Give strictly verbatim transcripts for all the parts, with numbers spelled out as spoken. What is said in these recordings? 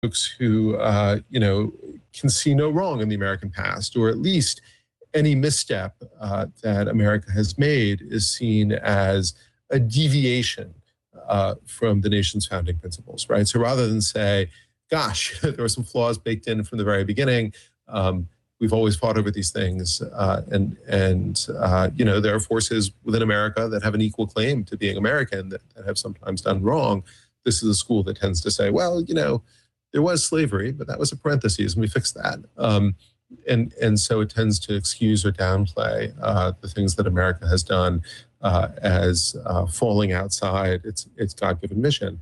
folks who, uh, you know, can see no wrong in the American past, or at least any misstep uh, that America has made is seen as a deviation uh, from the nation's founding principles, right? So rather than say, gosh, there were some flaws baked in from the very beginning, um, we've always fought over these things, uh, and, and uh, you know, there are forces within America that have an equal claim to being American that, that have sometimes done wrong. This is a school that tends to say, well, you know, there was slavery, but that was a parenthesis, and we fixed that. Um, and and so it tends to excuse or downplay uh, the things that America has done uh, as uh, falling outside its its God-given mission.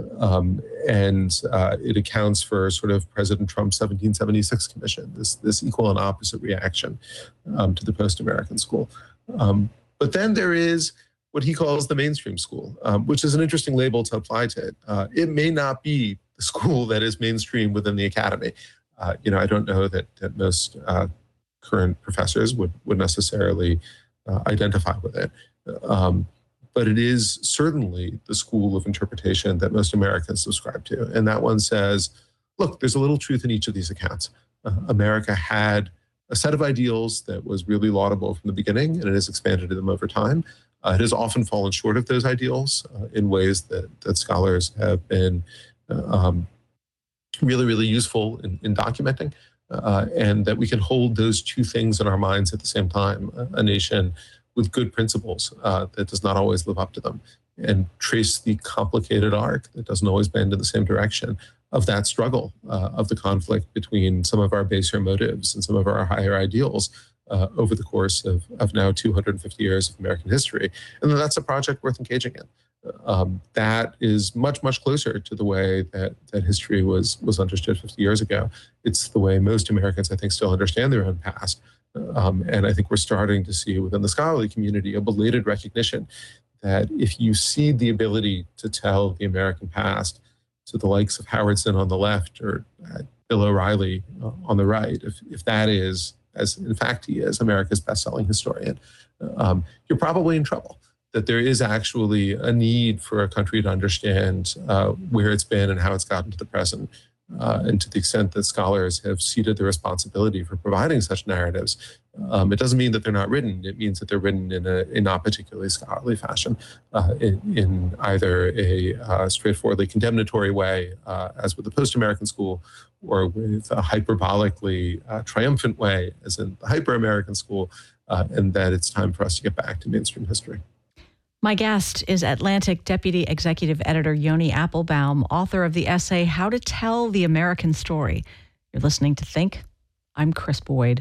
Um, and uh, it accounts for sort of President Trump's seventeen seventy-six commission, this this equal and opposite reaction um, to the post-American school. Um, but then there is what he calls the mainstream school, um, which is an interesting label to apply to it. Uh, it may not be the school that is mainstream within the academy. Uh, you know, I don't know that, that most uh, current professors would, would necessarily uh, identify with it. Um, but it is certainly the school of interpretation that most Americans subscribe to. And that one says, look, there's a little truth in each of these accounts. Uh, America had a set of ideals that was really laudable from the beginning, and it has expanded them over time. Uh, it has often fallen short of those ideals uh, in ways that, that scholars have been uh, um, really, really useful in, in documenting, uh, and that we can hold those two things in our minds at the same time. A nation with good principles uh, that does not always live up to them, and trace the complicated arc that doesn't always bend in the same direction of that struggle, uh, of the conflict between some of our baser motives and some of our higher ideals uh, over the course of, of now two hundred fifty years of American history. And that's a project worth engaging in. Um, that is much, much closer to the way that, that history was, was understood fifty years ago. It's the way most Americans, I think, still understand their own past. Um, and I think we're starting to see within the scholarly community a belated recognition that if you see the ability to tell the American past to the likes of Howard Zinn on the left or uh, Bill O'Reilly uh, on the right, if, if that is, as in fact he is, America's best-selling historian, um, you're probably in trouble. That there is actually a need for a country to understand uh, where it's been and how it's gotten to the present. Uh, and to the extent that scholars have ceded the responsibility for providing such narratives, um, it doesn't mean that they're not written. It means that they're written in a in not particularly scholarly fashion, uh, in, in either a uh, straightforwardly condemnatory way, uh, as with the post-American school, or with a hyperbolically uh, triumphant way, as in the hyper-American school, uh, and that it's time for us to get back to mainstream history. My guest is Atlantic Deputy Executive Editor Yoni Applebaum, author of the essay, How to Tell the American Story. You're listening to Think. I'm Chris Boyd.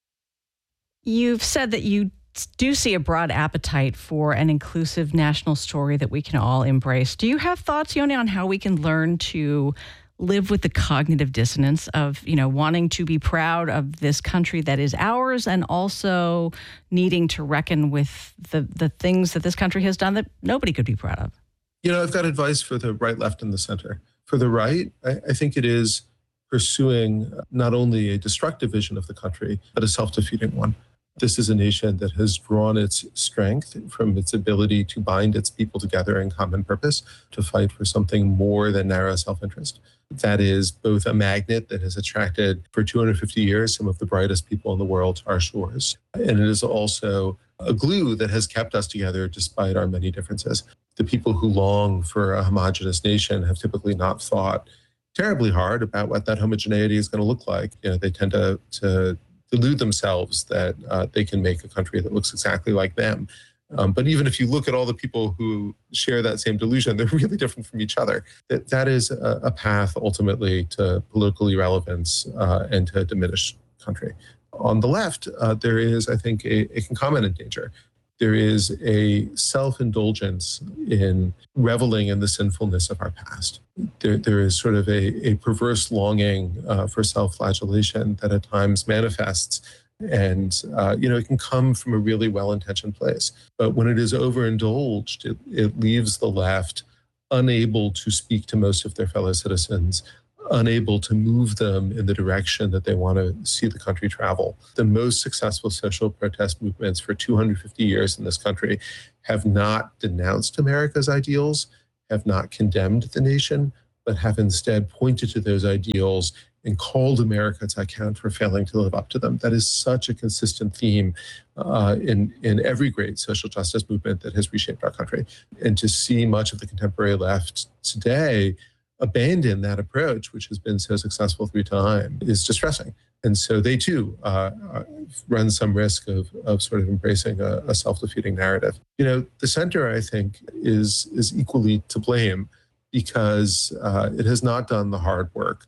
You've said that you do see a broad appetite for an inclusive national story that we can all embrace. Do you have thoughts, Yoni, on how we can learn to live with the cognitive dissonance of, you know, wanting to be proud of this country that is ours and also needing to reckon with the, the things that this country has done that nobody could be proud of? You know, I've got advice for the right, left, and the center. For the right, I, I think it is pursuing not only a destructive vision of the country, but a self-defeating one. This is a nation that has drawn its strength from its ability to bind its people together in common purpose, to fight for something more than narrow self-interest. That is both a magnet that has attracted for two hundred fifty years some of the brightest people in the world to our shores. And it is also a glue that has kept us together despite our many differences. The people who long for a homogenous nation have typically not thought terribly hard about what that homogeneity is going to look like. You know, they tend to, to delude themselves that uh, they can make a country that looks exactly like them. Um, but even if you look at all the people who share that same delusion, they're really different from each other. That, that is a, a path ultimately to political irrelevance uh, and to diminish country. On the left, uh, there is, I think, a, a concomitant danger. There is a self-indulgence in reveling in the sinfulness of our past. There, there is sort of a, a perverse longing uh, for self-flagellation that at times manifests. And, uh, you know, it can come from a really well-intentioned place. But when it is overindulged, it, it leaves the left unable to speak to most of their fellow citizens, unable to move them in the direction that they want to see the country travel. The most successful social protest movements for two hundred fifty years in this country have not denounced America's ideals, have not condemned the nation, but have instead pointed to those ideals and called America to account for failing to live up to them. That is such a consistent theme uh, in, in every great social justice movement that has reshaped our country. And to see much of the contemporary left today abandon that approach, which has been so successful through time, is distressing. And so they too uh, run some risk of, of sort of embracing a, a self-defeating narrative. You know, the center, I think, is, is equally to blame because uh, it has not done the hard work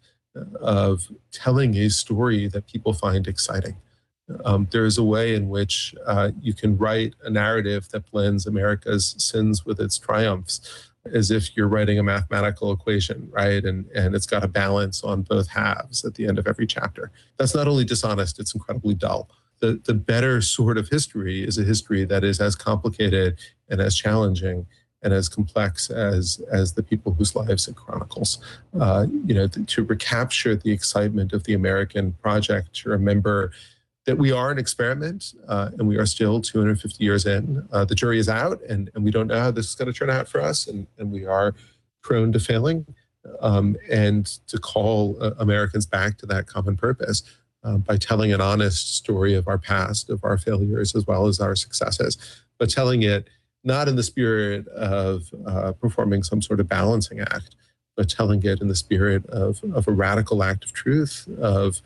of telling a story that people find exciting. Um, there is a way in which uh, you can write a narrative that blends America's sins with its triumphs, as if you're writing a mathematical equation, right? And, and it's got a balance on both halves at the end of every chapter. That's not only dishonest, it's incredibly dull. The, the better sort of history is a history that is as complicated and as challenging and as complex as as the people whose lives it chronicles. Uh, you know, to recapture the excitement of the American project, to remember that we are an experiment uh, and we are still two hundred fifty years in. Uh, the jury is out and, and we don't know how this is going to turn out for us, and, and we are prone to failing. Um, and to call uh, Americans back to that common purpose uh, by telling an honest story of our past, of our failures as well as our successes, but telling it not in the spirit of uh, performing some sort of balancing act, but telling it in the spirit of, of a radical act of truth, of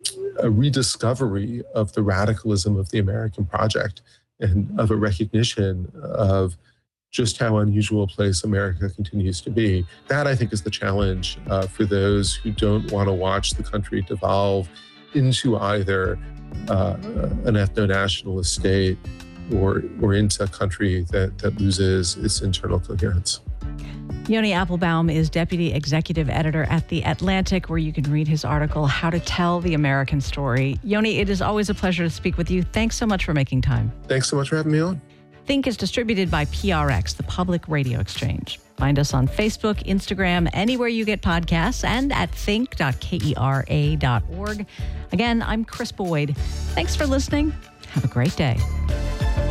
a rediscovery of the radicalism of the American project, and of a recognition of just how unusual a place America continues to be. That, I think, is the challenge uh, for those who don't want to watch the country devolve into either uh, an ethno-nationalist state or or into a country that, that loses its internal coherence. Yoni Applebaum is deputy executive editor at The Atlantic, where you can read his article, How to Tell the American Story. Yoni, it is always a pleasure to speak with you. Thanks so much for making time. Thanks so much for having me on. Think is distributed by P R X, the Public Radio Exchange. Find us on Facebook, Instagram, anywhere you get podcasts, and at think dot kera dot org. Again, I'm Chris Boyd. Thanks for listening. Have a great day.